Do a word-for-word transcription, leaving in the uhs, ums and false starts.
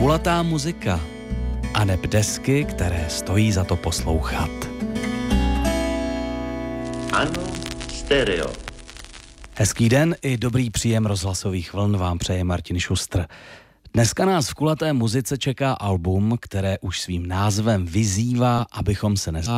Kulatá muzika a neb desky, které stojí za to poslouchat. Ano, stereo. Hezký den i dobrý příjem rozhlasových vln vám přeje Martin Šustr. Dneska nás v kulaté muzice čeká album, které už svým názvem vyzývá, abychom se nezapomněli.